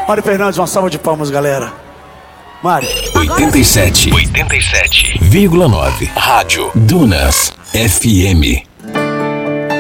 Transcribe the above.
Mário Fernandes, uma salva de palmas, galera. Mário. 87,9. Rádio Dunas FM.